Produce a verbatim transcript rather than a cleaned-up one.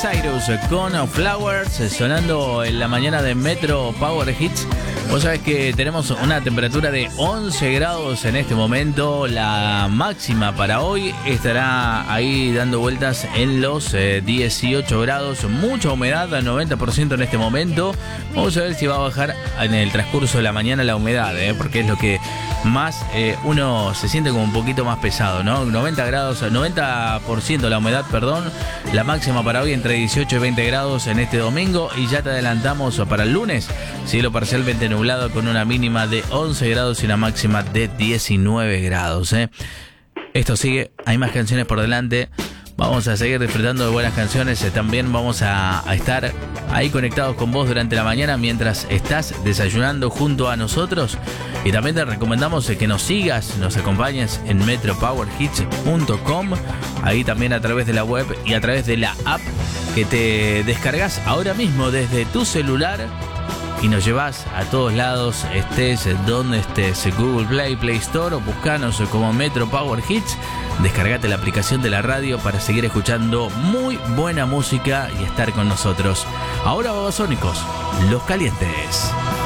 Cyrus con Flowers sonando en la mañana de Metro Power Hits. Vos sabés que tenemos una temperatura de once grados en este momento. La máxima para hoy estará ahí dando vueltas en los eh, dieciocho grados. Mucha humedad, noventa por ciento en este momento. Vamos a ver si va a bajar en el transcurso de la mañana la humedad, eh, porque es lo que más eh, uno se siente como un poquito más pesado, ¿no? noventa grados, noventa por ciento la humedad, perdón. La máxima para hoy entre dieciocho y veinte grados en este domingo. Y ya te adelantamos para el lunes, cielo parcialmente nublado con una mínima de once grados y una máxima de diecinueve grados, ¿eh? Esto sigue, hay más canciones por delante. Vamos a seguir disfrutando de buenas canciones. También vamos a, a estar ahí conectados con vos durante la mañana mientras estás desayunando junto a nosotros. Y también te recomendamos que nos sigas, nos acompañes en metro power hits punto com. Ahí también a través de la web y a través de la app que te descargas ahora mismo desde tu celular. Y nos llevas a todos lados, estés donde estés, Google Play, Play Store, o buscanos como Metro Power Hits. Descargate la aplicación de la radio para seguir escuchando muy buena música y estar con nosotros. Ahora Babasónicos, Los Calientes.